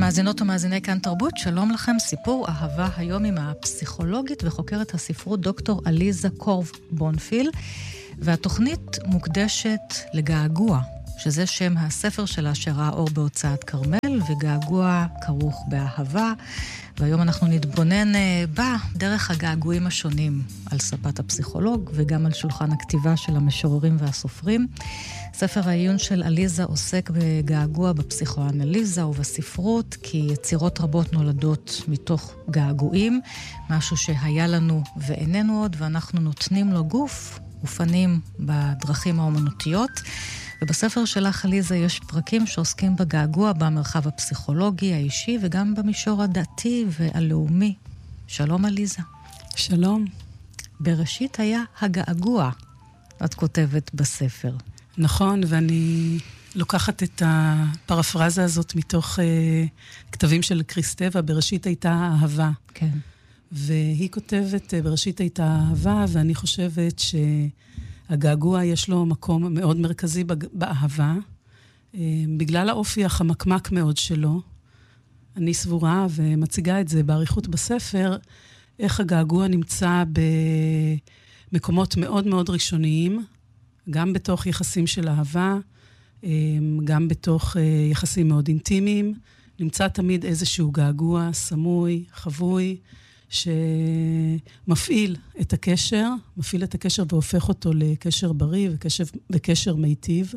מאזינות ומאזיני כאן תרבות, שלום לכם, סיפור אהבה היום עם הפסיכולוגית וחוקרת הספרות דוקטור עליזה קורב בונפיל, והתוכנית מוקדשת לגעגוע, שזה שם הספר שלה שראה אור בהוצאת כרמל, וגעגוע כרוך באהבה, והיום אנחנו נתבונן בה דרך הגעגועים השונים על ספת הפסיכולוג וגם על שולחן הכתיבה של המשוררים והסופרים. ספר העיון של עליזה עוסק בגעגוע בפסיכואנליזה ובספרות, כי יצירות רבות נולדות מתוך געגועים, משהו שהיה לנו ואיננו עוד, ואנחנו נותנים לו גוף ופנים בדרכים האומנותיות. ובספר שלך, עליזה, יש פרקים שעוסקים בגעגוע במרחב הפסיכולוגי, האישי, וגם במישור הדתי והלאומי. שלום, עליזה. שלום. בראשית היה הגעגוע, את כותבת בספר. נכון, ואני לוקחת את הפרפרזה הזאת מתוך כתבים של קריסטבה, בראשית הייתה אהבה. כן. והיא כותבת, בראשית הייתה אהבה, ואני חושבת שהגעגוע יש לו מקום מאוד מרכזי באהבה, בגלל האופי החמקמק מאוד שלו. אני סבורה ומציגה את זה בעריכות בספר, איך הגעגוע נמצא במקומות מאוד מאוד ראשוניים, גם בתוך יחסים של אהבה, גם בתוך יחסים מאוד אינטימיים, נמצא תמיד איזשהו געגוע סמוי, חבוי, שמפעיל את הקשר, והופך אותו לקשר בריא וקשר מיטיב.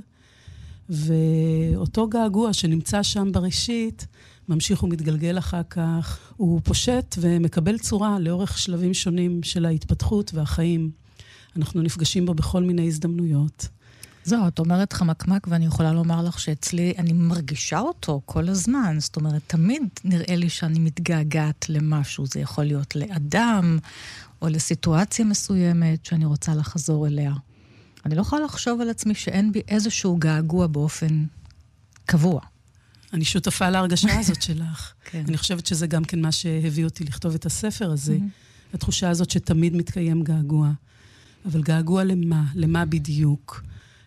ואותו געגוע שנמצא שם בראשית, ממשיך ומתגלגל אחר כך, הוא פושט ומקבל צורה לאורך שלבים שונים של ההתפתחות והחיים. אנחנו נפגשים בו בכל מיני הזדמנויות. זו, את אומרת חמקמק, ואני יכולה לומר לך שאצלי, אני מרגישה אותו כל הזמן. זאת אומרת, תמיד נראה לי שאני מתגעגעת למשהו. זה יכול להיות לאדם, או לסיטואציה מסוימת שאני רוצה לחזור אליה. אני לא יכולה לחשוב על עצמי שאין בי איזשהו געגוע באופן קבוע. אני שותפה להרגשה הזאת שלך. כן. אני חושבת שזה גם כן מה שהביא אותי לכתוב את הספר הזה. התחושה הזאת שתמיד מתקיים געגוע. אבל געגוע למה? למה בדיוק?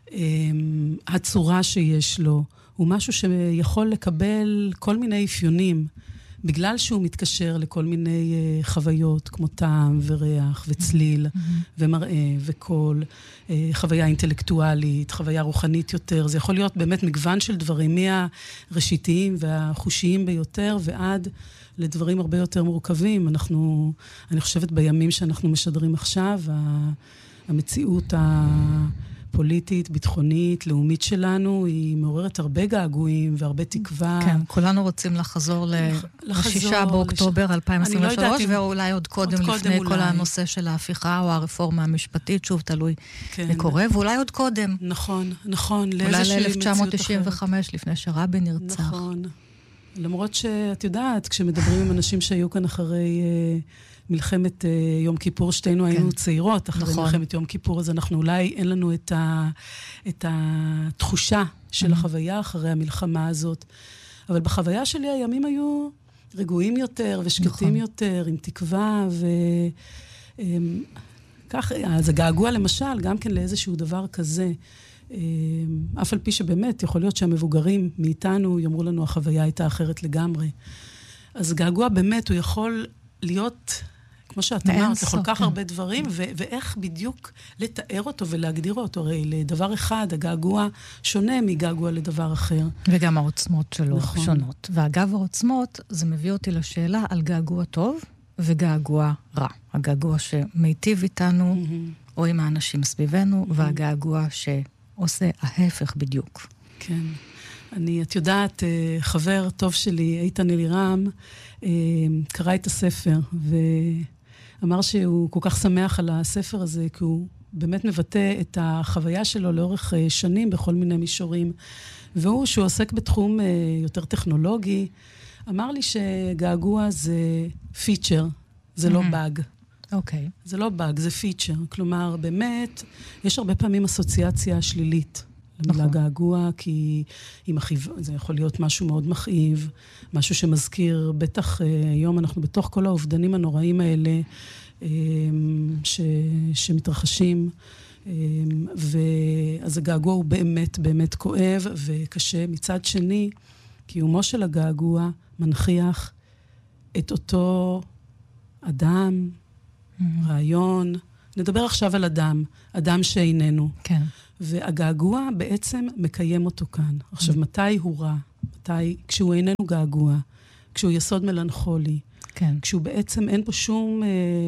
הצורה שיש לו הוא משהו שיכול לקבל כל מיני אפיונים, בגלל שהוא מתקשר לכל מיני חוויות, כמו טעם וריח וצליל ומראה וקול, חוויה אינטלקטואלית, חוויה רוחנית יותר. זה יכול להיות באמת מגוון של דברים, מהראשיתיים והחושיים ביותר ועד לדברים הרבה יותר מורכבים. אני חושבת בימים שאנחנו משדרים עכשיו, המציאות הפוליטית, ביטחונית, לאומית שלנו, היא מעוררת הרבה געגועים והרבה תקווה. כן, כולנו רוצים לחזור ל-6 באוקטובר 2023, ואולי עוד קודם לפני כל הנושא של ההפיכה או הרפורמה המשפטית, שוב תלוי לקורא, ואולי עוד קודם. נכון. אולי ל-1995, לפני שרבין נרצח. נכון. למרות שאת יודעת, כשמדברים עם אנשים שהיו כאן אחרי מלחמת יום כיפור, שתינו היינו צעירות אחרי מלחמת יום כיפור, אז אנחנו אולי אין לנו את התחושה של החוויה אחרי המלחמה הזאת. אבל בחוויה שלי הימים היו רגועים יותר ושקטים יותר, עם תקווה וכך, אז הגעגוע למשל, גם כן לאיזשהו דבר כזה, אף על פי שבאמת יכול להיות שהמבוגרים מאיתנו יאמרו לנו החוויה הייתה אחרת לגמרי. אז געגוע באמת הוא יכול להיות, כמו שאת אמרת, לכל כך הרבה דברים, ואיך בדיוק לתאר אותו ולהגדיר אותו. הרי לדבר אחד, הגעגוע שונה מגעגוע לדבר אחר. וגם העוצמות שלו שונות. ואגב העוצמות, זה מביא אותי לשאלה על געגוע טוב וגעגוע רע. הגעגוע שמיטיב איתנו, או עם האנשים סביבנו, והגעגוע שעושה ההפך בדיוק. כן. את יודעת, חבר טוב שלי, איתן אלירם, קרא את הספר, ואמר שהוא כל כך שמח על הספר הזה, כי הוא באמת מבטא את החוויה שלו לאורך שנים בכל מיני מישורים. והוא, שהוא עוסק בתחום יותר טכנולוגי, אמר לי שגעגוע זה פיצ'ר, זה לא באג. אוקיי. זה לא באג, זה פיצ'ר. כלומר, באמת, יש הרבה פעמים אסוציאציה שלילית. למילה געגוע, כי זה יכול להיות משהו מאוד מכאיב, משהו שמזכיר, בטח היום אנחנו בתוך כל האובדנים הנוראים האלה, שמתרחשים, אז הגעגוע הוא באמת באמת כואב וקשה. מצד שני, קיומו של הגעגוע מנחיח את אותו אדם, רעיון. נדבר עכשיו על אדם שאיננו. כן. והגעגוע בעצם מקיים אותו כאן. עכשיו, מתי הוא רע? כשהוא איננו געגוע, כשהוא יסוד מלנכולי, כן. כשהוא בעצם אין פה שום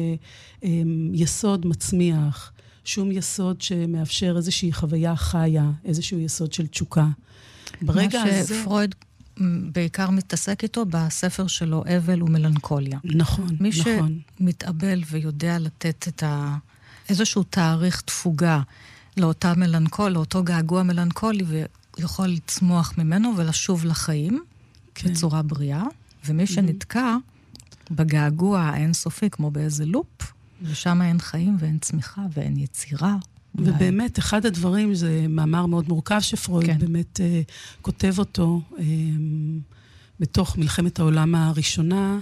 יסוד מצמיח, שום יסוד שמאפשר איזושהי חוויה חיה, איזשהו יסוד של תשוקה. ברגע הזה... מה שפרויד בעיקר מתעסק איתו בספר שלו, אבל ומלנכוליה. נכון, מי נכון. שמתאבל ויודע לתת את איזשהו תאריך תפוגה לאותה לאותו געגוע מלנכולי, ויכול לצמוח ממנו ולשוב לחיים כן. בצורה בריאה, ומי שנתקע בגעגוע האינסופי, כמו באיזה לופ, ושם אין חיים ואין צמיחה ואין יצירה. ובאמת, אחד הדברים, זה מאמר מאוד מורכב שפרויד כן. באמת כותב אותו בתוך מלחמת העולם הראשונה.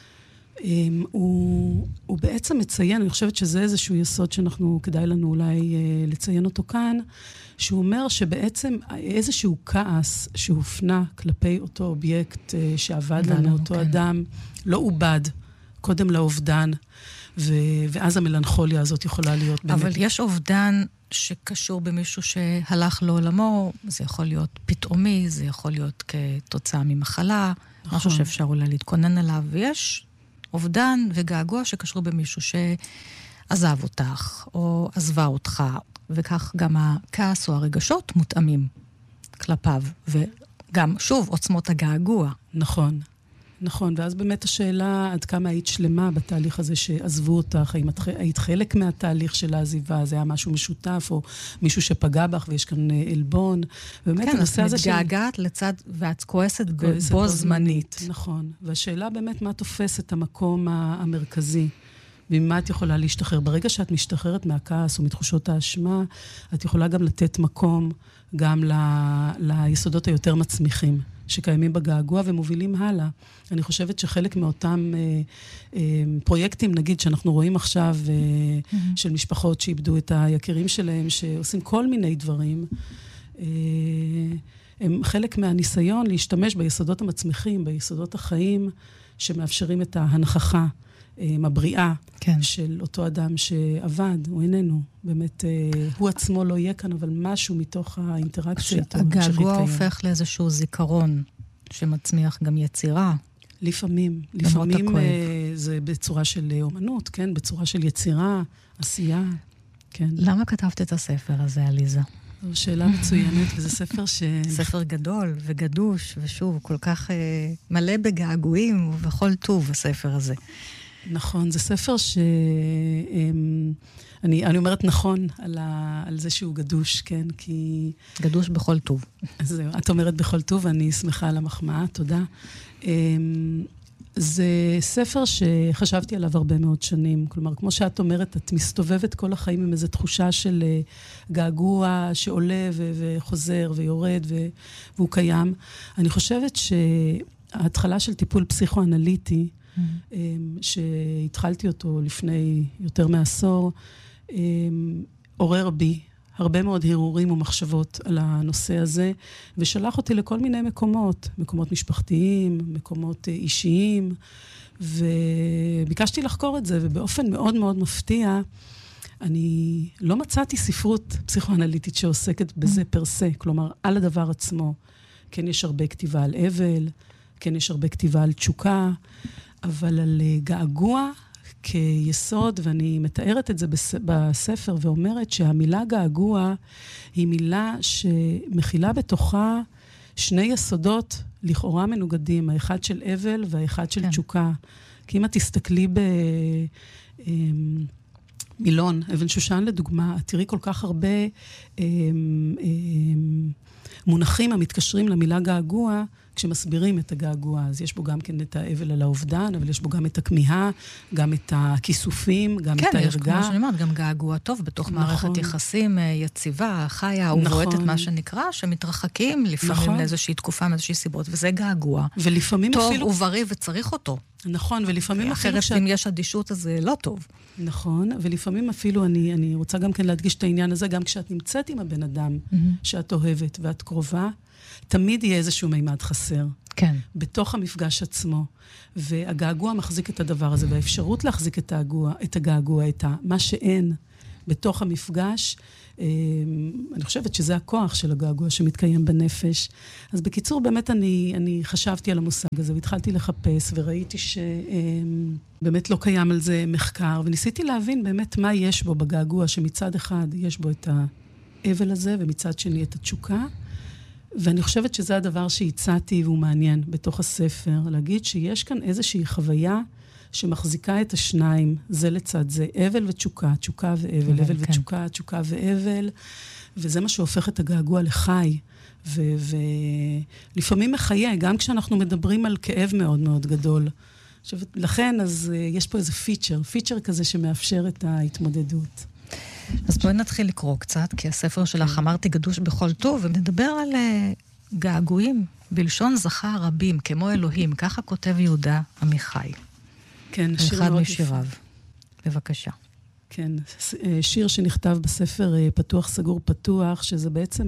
הוא בעצם מציין, אני חושבת שזה איזשהו יסוד שאנחנו, כדאי לנו אולי לציין אותו כאן, שהוא אומר שבעצם איזשהו כעס שהופנה כלפי אותו אובייקט שעבד לנו, אותו אדם, לא עובד קודם לאובדן, ואז המלנכוליה הזאת יכולה להיות באמת. אבל יש אובדן שקשור במישהו שהלך לעולמו, זה יכול להיות פתאומי, זה יכול להיות כתוצאה ממחלה, נכון. משהו שאפשר אולי להתכונן עליו, ויש אובדן וגעגוע שקשור במישהו שעזב אותך, או עזבה אותך, וכך גם הכעס או הרגשות מותאמים כלפיו, וגם, שוב, עוצמות הגעגוע. נכון. נכון, ואז באמת השאלה עד כמה היית שלמה בתהליך הזה שעזבו אותך, האם היית חלק מהתהליך של העזיבה, זה היה משהו משותף, או מישהו שפגע בך ויש כאן אלבון. באמת כן, אז מתגעגעת לצד, ואת כועסת בו זמנית. נכון, והשאלה באמת מה תופס את המקום המרכזי, וממה את יכולה להשתחרר. ברגע שאת משתחררת מהכעס או מתחושות האשמה, את יכולה גם לתת מקום גם ליסודות היותר מצמיחים. שקיימים בגעגוע ומובילים הלאה. אני חושבת שחלק מאותם פרויקטים, נגיד, שאנחנו רואים עכשיו, של משפחות שאיבדו את היקירים שלהם, שעושים כל מיני דברים, הם חלק מהניסיון להשתמש ביסודות המצמיחים, ביסודות החיים, שמאפשרים את ההנכחה הבריאה כן. של אותו אדם שעבד, הוא איננו. באמת, הוא עצמו לא יהיה כאן, אבל משהו מתוך האינטראקציה איתו. הגעגוע הופך לאיזשהו זיכרון שמצמיח גם יצירה. לפעמים זה בצורה של אומנות, כן? בצורה של יצירה, עשייה, כן. למה כתבת את הספר הזה, עליזה? זו שאלה מצוינת, וזה ספר ספר גדול וגדוש, ושוב, כל כך מלא בגעגועים ובכל טוב, הספר הזה. נכון, זה ספר אני אומרת נכון על זה שהוא גדוש, כן, כי... גדוש בכל טוב. זהו, את אומרת בכל טוב, ואני שמחה על המחמאה, תודה. זה ספר שחשבתי עליו הרבה מאוד שנים, כלומר, כמו שאת אומרת, את מסתובבת כל החיים עם איזו תחושה של געגוע שעולה וחוזר ויורד, והוא קיים. אני חושבת שההתחלה של טיפול פסיכואנליטי, שהתחלתי אותו לפני יותר מעשור, עורר בי הרבה מאוד הרהורים ומחשבות על הנושא הזה, ושלח אותי לכל מיני מקומות משפחתיים, מקומות אישיים, וביקשתי לחקור את זה, ובאופן מאוד מאוד מפתיע, אני לא מצאתי ספרות פסיכואנליטית שעוסקת בזה פרסה, כלומר, על הדבר עצמו. כן, יש הרבה כתיבה על אבל, כן, יש הרבה כתיבה על תשוקה, אבל על געגוע כיסוד, ואני מתארת את זה בספר, ואומרת שהמילה געגוע היא מילה שמכילה בתוכה שני יסודות לכאורה מנוגדים, האחד של אבל והאחד של תשוקה. כי אם את תסתכלי במילון, אבן שושן לדוגמה, את תראי כל כך הרבה מונחים המתקשרים למילה געגוע, כשמסבירים את הגעגוע. אז יש בו גם כן את האבל על האובדן, אבל יש בו גם את הכמיהה, גם את הכיסופים, גם את ההרגע. כן, יש כמו שאני אומרת, גם געגוע טוב, בתוך מערכת יחסים יציבה, חיה, ובועטת מה שנקרא, שמתרחקים לפעמים לאיזושהי תקופה, מאיזושהי סיבות, וזה געגוע. ולפעמים טוב ובריא וצריך אותו. נכון, ולפעמים אחרת אם יש אדישות, אז זה לא טוב. נכון, ולפעמים אפילו, אני רוצה גם כן להדגיש את העניין הזה, גם כשאת נמצאת עם הבן אדם שאת אוהבת ואת קרובה, תמיד יהיה איזשהו מימד חסר. כן. בתוך המפגש עצמו. והגעגוע מחזיק את הדבר הזה, והאפשרות להחזיק את הגעגוע, את מה שאין בתוך המפגש, אני חושבת שזה הכוח של הגעגוע שמתקיים בנפש. אז בקיצור, באמת אני חשבתי על המושג הזה, והתחלתי לחפש, וראיתי שבאמת לא קיים על זה מחקר, וניסיתי להבין באמת מה יש בו בגעגוע, שמצד אחד יש בו את האבל הזה, ומצד שני את התשוקה, ואני חושבת שזה הדבר שהצעתי והוא מעניין בתוך הספר, להגיד שיש כאן איזושהי חוויה שמחזיקה את השניים, זה לצד זה, אבל ותשוקה, תשוקה ואבל, אבל ותשוקה, תשוקה ואבל, וזה מה שהופך את הגעגוע לחי, ולפעמים מחיה, גם כשאנחנו מדברים על כאב מאוד מאוד גדול. לכן, אז יש פה איזה פיצ'ר כזה שמאפשר את ההתמודדות. אז בואי נתחיל לקרוא קצת, כי הספר שלך אמרתי גדוש בכל טוב, ונדבר על געגועים בלשון זכר רבים, כמו אלוהים, ככה כותב יהודה עמיחי. כן, שיר אחד מאוד משיריו. בבקשה. כן, שיר שנכתב בספר פתוח סגור פתוח, שזה בעצם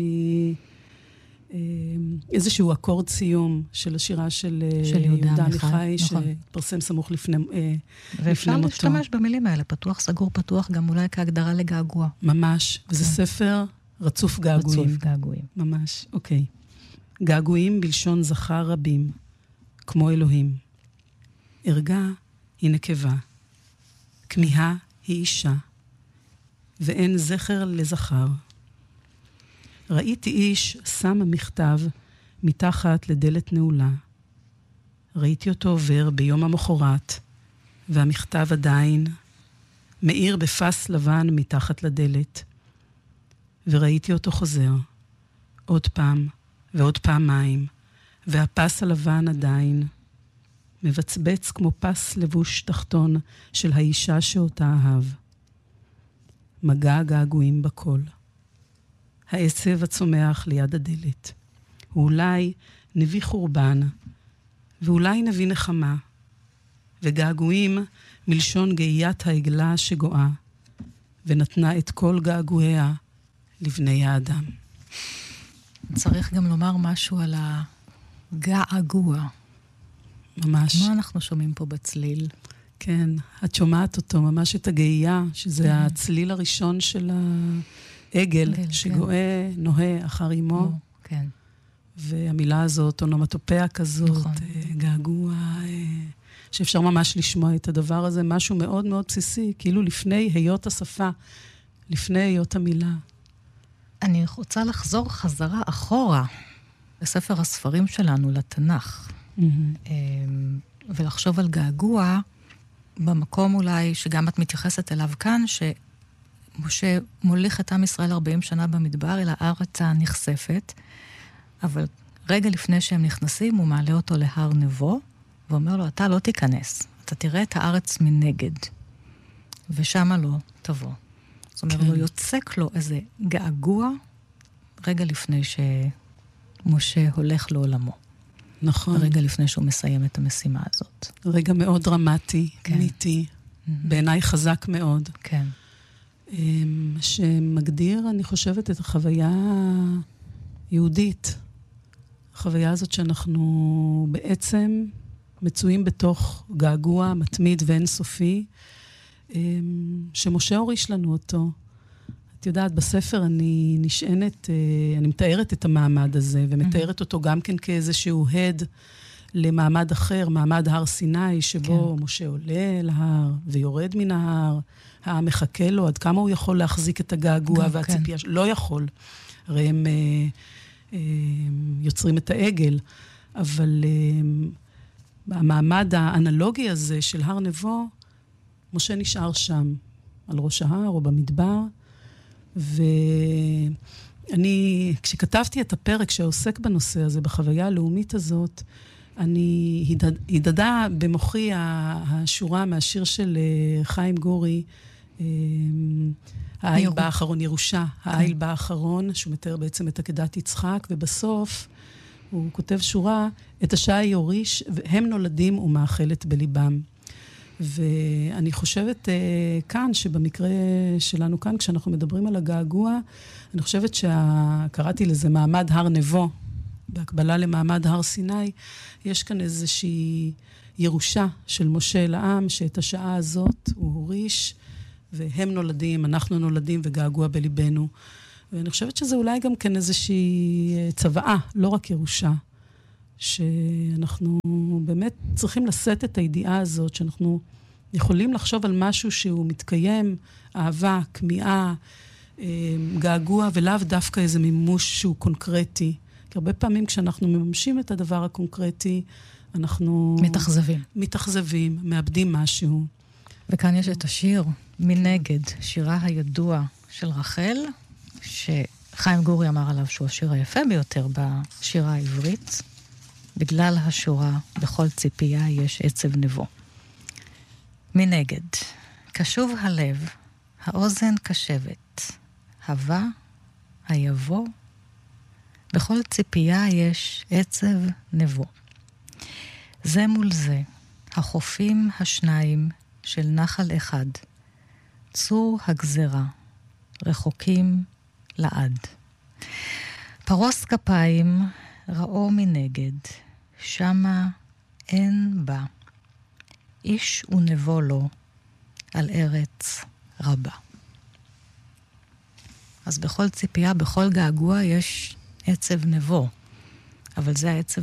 איזשהו אקורד סיום של השירה של יהודה עמיחי, שהתפרסם סמוך לפני מותו. ואפשר להשתמש במילים האלה, פתוח סגור פתוח, גם אולי כהגדרה לגעגוע. ממש, וזה ספר רצוף געגועים. רצוף געגועים. ממש, אוקיי. געגועים בלשון זכר רבים, כמו אלוהים. ערגה היא נקבה, כמיהה היא אישה, ואין זכר לזכר. ראיתי איש שם המכתב מתחת לדלת נעולה. ראיתי אותו עובר ביום המחרת, והמכתב עדיין מאיר בפס לבן מתחת לדלת. וראיתי אותו חוזר, עוד פעם ועוד פעמיים, והפס הלבן עדיין מבצבץ כמו פס לבוש תחתון של האישה שאותה אהב. מגע געגועים בכל. העצב הצומח ליד הדלת. הוא אולי נביא חורבן, ואולי נביא נחמה, וגעגועים מלשון גאיית העגלה שגועה, ונתנה את כל געגועיה לבני האדם. צריך גם לומר משהו על הגעגוע. ממש. מה אנחנו שומעים פה בצליל? כן, את שומעת אותו, ממש את הגאייה, שזה הצליל הראשון של העגל, שגואה, נוהה אחר אמו. כן. והמילה הזאת, אונומטופיה כזאת, געגוע, שאפשר ממש לשמוע את הדבר הזה, משהו מאוד מאוד בסיסי, כאילו לפני היות השפה, לפני היות המילה. אני רוצה לחזור חזרה אחורה לספר הספרים שלנו, לתנ"ך. ולחשוב על געגוע במקום אולי שגם את מתייחסת אליו כאן, שמשה מוליך את עם ישראל 40 שנה במדבר אל הארץ הנכספת, אבל רגע לפני שהם נכנסים הוא מעלה אותו להר נבו, ואומר לו, אתה לא תיכנס, אתה תראה את הארץ מנגד, ושמה לא תבוא. זאת אומרת, הוא יוצק לו איזה געגוע רגע לפני שמשה הולך לעולמו. נכון. רגע לפני שהוא מסיים את המשימה הזאת. רגע מאוד דרמטי, ניטי, בעיניי חזק מאוד. כן. שמגדיר, אני חושבת, את החוויה יהודית. החוויה הזאת שאנחנו בעצם מצויים בתוך געגוע מתמיד ואינסופי, שמשה הוריש לנו אותו. את יודעת, בספר אני נשענת, אני מתארת את המעמד הזה, ומתארת אותו גם כן כאיזשהו הד למעמד אחר, מעמד הר סיני, שבו משה עולה להר ויורד מן ההר, מחכה לו, עד כמה הוא יכול להחזיק את הגעגוע והציפייה, לא יכול. הרי הם יוצרים את העגל, אבל המעמד האנלוגי הזה של הר נבו, משה נשאר שם, על ראש ההר או במדבר, ואני, כשכתבתי את הפרק שעוסק בנושא הזה, בחוויה הלאומית הזאת, אני הדהדה במוחי השורה מהשיר של חיים גורי, העיל באחרון, ירושה, העיל באחרון, שהוא מתאר בעצם את עקדת יצחק, ובסוף הוא כותב שורה, את השעה יוריש, והם נולדים ומאכלת בליבם. ואני חושבת כאן, שבמקרה שלנו כאן, כשאנחנו מדברים על הגעגוע, אני חושבת קראתי לזה מעמד הר נבו, בהקבלה למעמד הר סיני, יש כאן איזושהי ירושה של משה לעם, שאת השעה הזאת הוא הוריש, והם נולדים, אנחנו נולדים וגעגוע בליבנו. ואני חושבת שזה אולי גם כן איזושהי צוואה, לא רק ירושה, שאנחנו באמת צריכים לשאת את הידיעה הזאת, שאנחנו יכולים לחשוב על משהו שהוא מתקיים, אהבה, כמיהה, געגוע, ולאו דווקא איזה מימוש שהוא קונקרטי. כי הרבה פעמים כשאנחנו מממשים את הדבר הקונקרטי, אנחנו מתאכזבים, מאבדים משהו. וכאן יש את השיר מנגד, שירה הידוע של רחל, שחיים גורי אמר עליו שהוא השיר היפה ביותר בשירה העברית. בגלל השורה, בכל ציפייה יש עצב נבו. מנגד, קשוב הלב, האוזן קשבת, הווה, היבוא, בכל ציפייה יש עצב נבו. זה מול זה, החופים השניים של נחל אחד, צור הגזרה, רחוקים לעד. פרוס כפיים, ראו מנגד, שמה אין בה, איש ונבוא לו על ארץ רבה. אז בכל ציפייה, בכל געגוע יש עצב נבוא, אבל זה העצב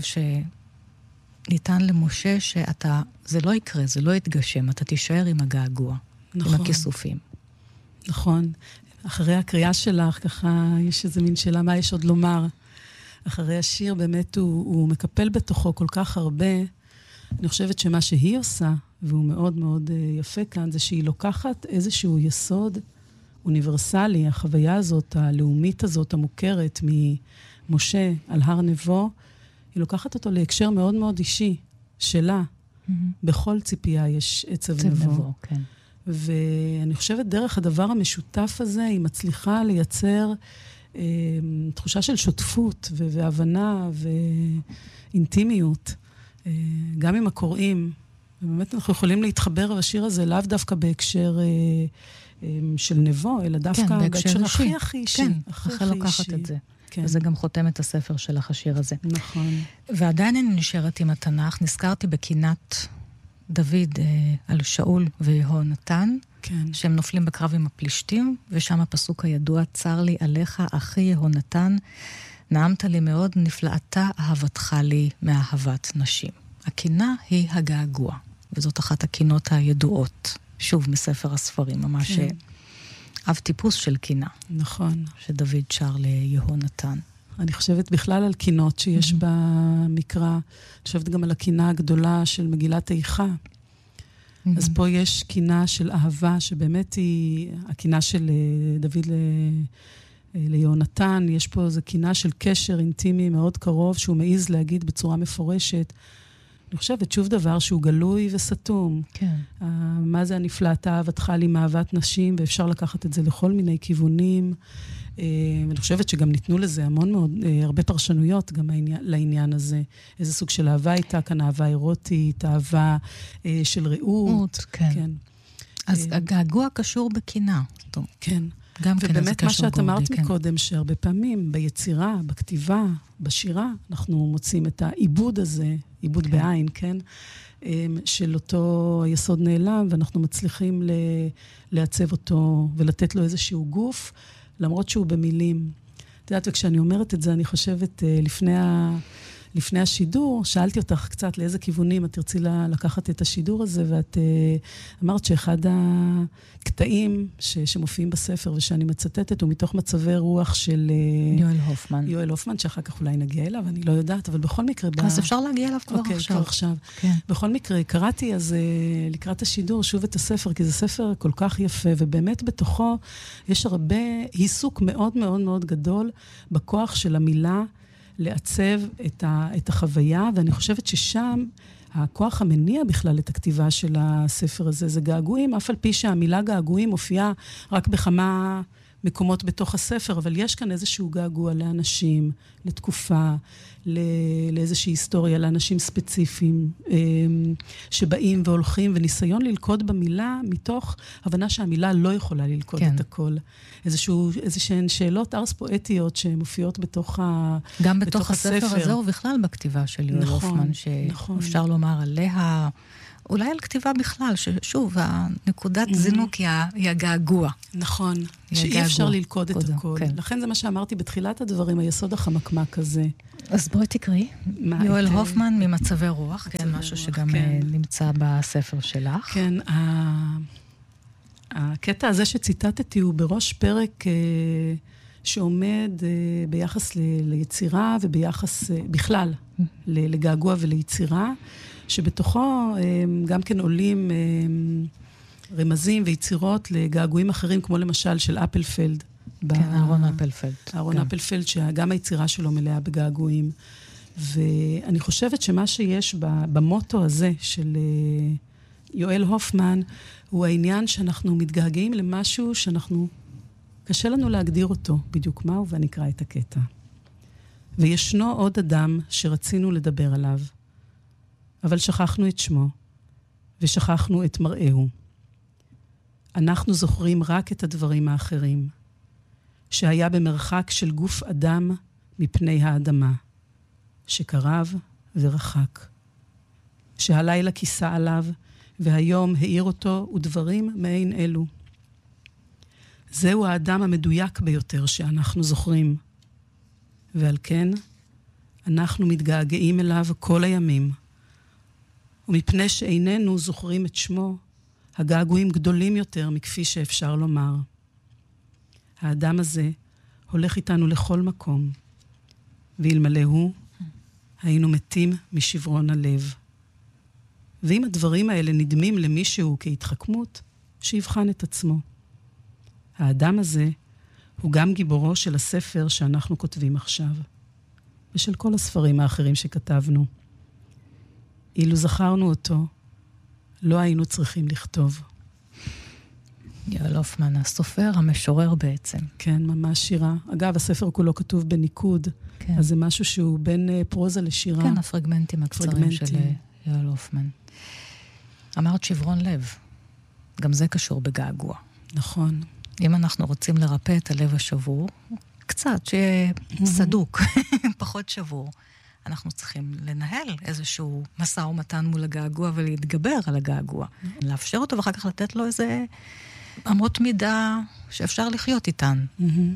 שניתן למשה שאתה, זה לא יקרה, זה לא יתגשם, אתה תישאר עם הגעגוע, נכון. עם הכיסופים. נכון. אחרי הקריאה שלך, ככה יש איזה מין שאלה, מה יש עוד לומר? אחרי השיר באמת הוא מקפל בתוכו כל כך הרבה. אני חושבת שמה שהיא עושה, והוא מאוד מאוד יפה כאן, זה שהיא לוקחת איזשהו יסוד אוניברסלי, החוויה הזאת, הלאומית הזאת, המוכרת ממשה על הר נבו, היא לוקחת אותו להקשר מאוד מאוד אישי שלה. בכל ציפייה יש עצב נבו. כן. ואני חושבת דרך הדבר המשותף הזה, היא מצליחה לייצר תחושה של שותפות והבנה ואינטימיות, גם עם הקוראים. ובאמת אנחנו יכולים להתחבר בשיר הזה, לאו דווקא בהקשר של נבו, אלא דווקא בהקשר הכי אישי. כן, אחרי לוקחת את זה. כן. וזה גם חותם את הספר שלך, השיר הזה. נכון. ועדיין אני נשארת עם התנ"ך, נזכרתי בקינת דוד על שאול ויהונתן, כן. שהם נופלים בקרב עם הפלישתים, ושם הפסוק הידוע, צר לי עליך, אחי יהונתן, נעמת לי מאוד, נפלאתה אהבתך לי מאהבת נשים. הקינה היא הגעגוע, וזאת אחת הקינות הידועות, שוב מספר הספרים, ממש כן. אב טיפוס של קינה. נכון. שדוד שר ליהונתן. אני חושבת בכלל על קינות שיש במקרא, אני חושבת גם על הקינה הגדולה של מגילת איכה. אז פה יש קינה של אהבה, שבאמת היא הקינה של דוד ליהונתן, יש פה איזו קינה של קשר אינטימי מאוד קרוב, שהוא מעיז להגיד בצורה מפורשת. אני חושבת שוב דבר שהוא גלוי וסתום. כן. מה זה הנפלאת אהבתך לי מאהבת נשים, ואפשר לקחת את זה לכל מיני כיוונים. אני חושבת שגם ניתנו לזה המון מאוד, הרבה פרשנויות גם לעניין הזה. איזה סוג של אהבה הייתה כאן, אהבה אירוטית, אהבה של רעות. כן. כן. אז הגעגוע קשור בקינה. כן. גם כן ובאמת מה שאת אמרת מקודם, שהרבה פעמים ביצירה, בכתיבה, בשירה, אנחנו מוצאים את העיבוד הזה, עיבוד בעין, כן? של אותו יסוד נעלם, ואנחנו מצליחים לעצב אותו ולתת לו איזשהו גוף, למרות שהוא במילים. את יודעת, וכשאני אומרת את זה, אני חושבת, לפני השידור, שאלתי אותך קצת לאיזה כיוונים את תרצי לקחת את השידור הזה, ואת אמרת שאחד הקטעים שמופיעים בספר, ושאני מצטטת, הוא מתוך מצבי רוח של יואל הופמן, שאחר כך אולי נגיע אליו, אני לא יודעת, אבל בכל מקרה... אז אפשר להגיע אליו כבר עכשיו. כבר עכשיו. כן. בכל מקרה, קראתי אז לקראת השידור שוב את הספר, כי זה ספר כל כך יפה, ובאמת בתוכו יש הרבה עיסוק מאוד מאוד מאוד גדול בכוח של המילה, לעצב את החוויה, ואני חושבת ששם הכוח המניע בכלל את הכתיבה של הספר הזה, זה געגועים, אף על פי שהמילה געגועים מופיעה רק בכמה מקומות בתוך הספר, אבל יש כאן איזשהו געגוע לאנשים, לתקופה, לאיזושהי היסטוריה, לאנשים ספציפיים, שבאים והולכים, וניסיון ללכוד במילה, מתוך הבנה שהמילה לא יכולה ללכוד את הכל. איזשהן שאלות ארס פואטיות שמופיעות בתוך הספר. גם בתוך הספר הזה, ובכלל בכתיבה של יואל הופמן, שאפשר לומר עליה, אולי על כתיבה בכלל, ששוב, הנקודת זינוק היא הגעגוע. נכון, שאי אפשר ללכוד את הכל. לכן זה מה שאמרתי בתחילת הדברים, היסוד החמקמק הזה. אז בואי תקראי. יואל הופמן ממצבי רוח, כן, משהו שגם נמצא בספר שלך. כן, הקטע הזה שציטטתי הוא בראש פרק שעומד ביחס ליצירה וביחס בכלל לגעגוע וליצירה, שבתוכו גם כן עולים רמזים ויצירות לגעגועים אחרים, כמו למשל של אפלפלד. כן, אהרון אפלפלד. אהרון אפלפלד, שגם היצירה שלו מלאה בגעגועים. ואני חושבת שמה שיש במוטו הזה של יואל הופמן, הוא העניין שאנחנו מתגעגעים למשהו שאנחנו, קשה לנו להגדיר אותו בדיוק מהו, ואני אקרא את הקטע. וישנו עוד אדם שרצינו לדבר עליו, אבל שכחנו את שמו, ושכחנו את מראהו. אנחנו זוכרים רק את הדברים האחרים, שהיה במרחק של גוף אדם מפני האדמה, שקרב ורחק, שהלילה כיסה עליו, והיום העיר אותו ודברים מעין אלו. זהו האדם המדויק ביותר שאנחנו זוכרים, ועל כן אנחנו מתגעגעים אליו כל הימים, ומפני שאיננו זוכרים את שמו, הגעגועים גדולים יותר מכפי שאפשר לומר. האדם הזה הולך איתנו לכל מקום, ואלמלא הוא, היינו מתים משברון הלב. ואם הדברים האלה נדמים למישהו כהתחכמות, שיבחן את עצמו. האדם הזה הוא גם גיבורו של הספר שאנחנו כותבים עכשיו, ושל כל הספרים האחרים שכתבנו. אילו זכרנו אותו, לא היינו צריכים לכתוב. יואל הופמן, הסופר, המשורר בעצם. כן, ממש שירה. אגב, הספר כולו כתוב בניקוד, כן. אז זה משהו שהוא בין פרוזה לשירה. כן, הפרגמנטים הקצרים של יואל הופמן. אמרת שברון לב, גם זה קשור בגעגוע. נכון. אם אנחנו רוצים לרפא את הלב השבור, קצת, שיהיה סדוק, פחות שבור. אנחנו צריכים לנהל איזשהו מסע ומתן מול הגעגוע ולהתגבר על הגעגוע. לאפשר אותו ואחר כך לתת לו איזה אמות מידה שאפשר לחיות איתן.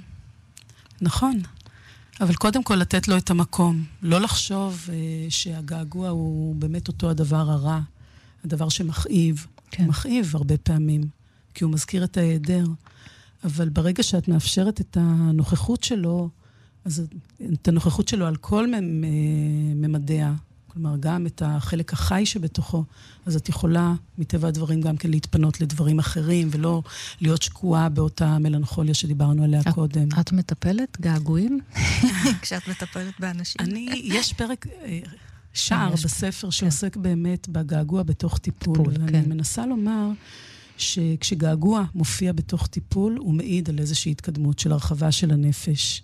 נכון. אבל קודם כל לתת לו את המקום. לא לחשוב שהגעגוע הוא באמת אותו הדבר הרע, הדבר שמכאיב. כן. הוא מכאיב הרבה פעמים, כי הוא מזכיר את ההיעדר. אבל ברגע שאת מאפשרת את הנוכחות שלו, אז את הנוכחות שלו על כל ממדיה, כלומר גם את החלק החי שבתוכו, אז את יכולה מטבע הדברים גם כן להתפנות לדברים אחרים, ולא להיות שקועה באותה מלנכוליה שדיברנו עליה קודם. את מטפלת געגועים? כשאת מטפלת באנשים? יש פרק שער בספר שעוסק באמת בגעגוע בתוך טיפול. ואני מנסה לומר שכשגעגוע מופיע בתוך טיפול, הוא מעיד על איזושהי התקדמות של הרחבה של הנפש.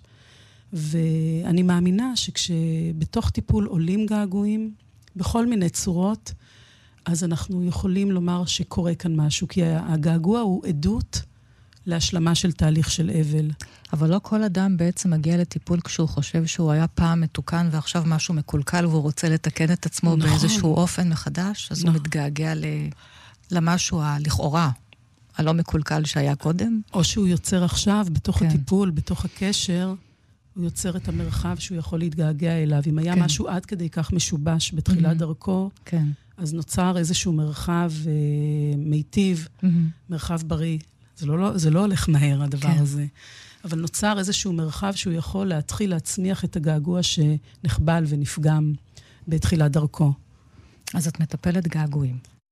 ואני מאמינה שכשבתוך טיפול עולים געגועים, בכל מיני צורות, אז אנחנו יכולים לומר שקורה כאן משהו, כי הגעגוע הוא עדות להשלמה של תהליך של אבל. אבל לא כל אדם בעצם מגיע לטיפול כשהוא חושב שהוא היה פעם מתוקן, ועכשיו משהו מקולקל, והוא רוצה לתקן את עצמו באיזשהו אופן מחדש, אז הוא מתגעגע למשהו לכאורה, הלא מקולקל שהיה קודם. או שהוא יוצר עכשיו, בתוך הטיפול, בתוך הקשר, הוא יוצר את המרחב שהוא יכול להתגעגע אליו. אם היה משהו עד כדי כך משובש בתחילת דרכו, אז נוצר איזשהו מרחב מיטיב, מרחב בריא. זה לא הולך מהר, הדבר הזה. אבל נוצר איזשהו מרחב שהוא יכול להתחיל להצמיח את הגעגוע שנחבל ונפגם בתחילת דרכו. אז את מטפלת געגועים.